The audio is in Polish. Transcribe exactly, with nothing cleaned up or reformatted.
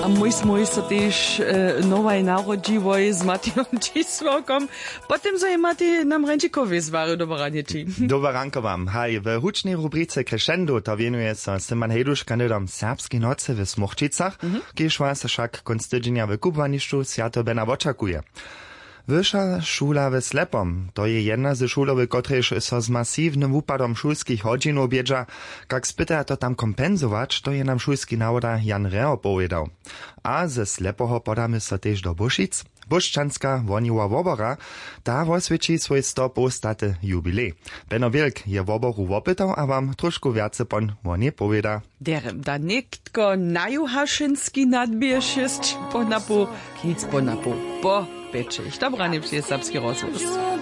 mój smój so też e, nowej narodziwoj z Matijom Czisłokom. Potem zaje Mati nam Rędzikowi zwary do baranieci. Dobar ranko wam. Haj, w hučnej rubrice Crescendo to wienuje so Simon Hejduš kandydatom serbskiej nocy w Smochčicach, mm-hmm. kiež was však konc tydzienia w Kubłaniszczu Święto Bena oczekuje. Wyższa szula w Slepom to je jedna ze szulowy, kotrež so z masywnym upadom szulskich hodzin obiedza. Jak spyta to tam kompenzować, to je nam szulski nawoda Jan Reo powiedział. A ze Slepoho podamy so też do Buszic. Buszczanska woniła wobora, ta oswieci swój sto postaty jubilej. Beno Wielk je woboru wopytał, a wam troszkę więcej pon wonie powieda. Der da niktko najuhaszynski nadbierz jest po napu, kic po napu, po peczy. Ich tam ranie psie serbski rozwóz.